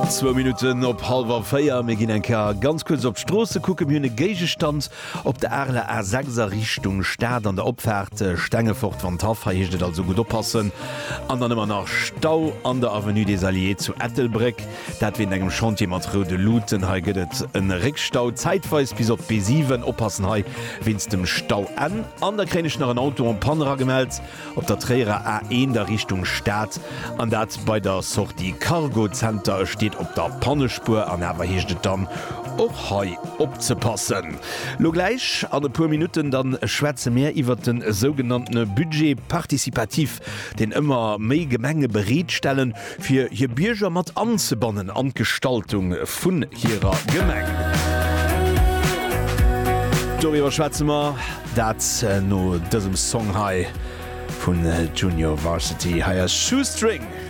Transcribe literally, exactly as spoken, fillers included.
zwei Minuten op halber Feier mé gin enker ganz kurz op Strose kucke hunne Geigestand op der Erle A sechser Richtung Staat an der Opfährt Stängefort van Taf hiechtet also gut oppassen. An dann immer nach Stau an der Avenue des Alliés zu Ettelbreck. Dat wie engem Chantier mat Rode Luten ha gëtt en Rickstau zeitweis bis op B sieben oppassen hai winst dem Stau an. An der krännech nach een Auto an Panera gemeldt op der Träger A eins der Richtung Staat an dat bei der Sortie Cargo Center steht op der Pannespur an erwer heechtet dann och hei opzepassen. Lo gleich an de paar Minuten dann schwäze mehr iwwer den sogenannte Budget partizipativ, den immer méi Gemenge bereetstellen fir hier Bierger mat anzubannen an Gestaltung vun hierer Gemeng. Doriwer Schwäzemer, dat äh, no dësem Songhai vun äh, Junior Varsity Higher Shoestring.